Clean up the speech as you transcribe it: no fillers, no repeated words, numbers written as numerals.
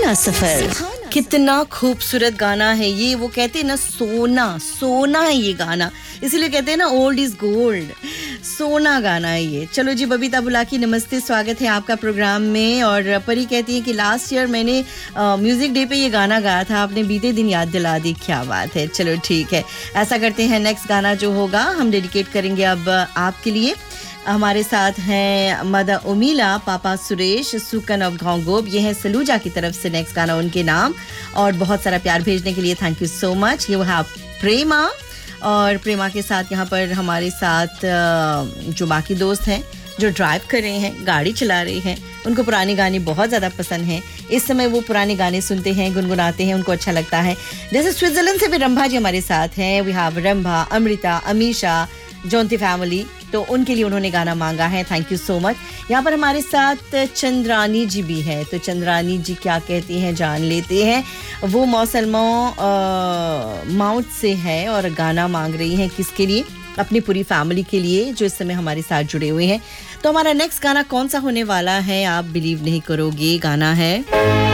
सुहाना सफर। कितना खूबसूरत गाना है ये। वो कहते हैं ना, सोना सोना है ये गाना, इसीलिए कहते हैं ना ओल्ड इज गोल्ड। सोना गाना है ये। चलो जी, बबीता बुलाकी नमस्ते, स्वागत है आपका प्रोग्राम में। और परी कहती है कि लास्ट ईयर मैंने म्यूजिक डे पे ये गाना गाया था, आपने बीते दिन याद दिला दी, क्या बात है। चलो ठीक है, ऐसा करते हैं, नेक्स्ट गाना जो होगा हम डेडिकेट करेंगे अब आपके लिए। हमारे साथ हैं मदा उमीला, पापा सुरेश, सुकन ऑफ घोंगोब, ये है सलूजा की तरफ से नेक्स्ट गाना उनके नाम। और बहुत सारा प्यार भेजने के लिए थैंक यू सो मच। ये वो है प्रेमा, और प्रेमा के साथ यहाँ पर हमारे साथ जो बाकी दोस्त हैं जो ड्राइव कर रहे हैं, गाड़ी चला रहे हैं, उनको पुराने गाने बहुत ज़्यादा पसंद हैं। इस समय वो पुराने गाने सुनते हैं, गुनगुनाते हैं, उनको अच्छा लगता है। जैसे स्विट्जरलैंड से भी रंभा जी हमारे साथ हैं। V have Rambha, Amrita, Amisha, जॉन्ती family, तो उनके लिए उन्होंने गाना मांगा है, थैंक यू सो मच। यहाँ पर हमारे साथ चंद्रानी जी भी है, तो चंद्रानी जी क्या कहती हैं जान लेते हैं। वो मौसलमा माउंट से है और गाना मांग रही हैं किसके लिए? अपनी पूरी फैमिली के लिए जो इस समय हमारे साथ जुड़े हुए हैं। तो हमारा नेक्स्ट गाना कौन सा होने वाला है आप बिलीव नहीं करोगे। गाना है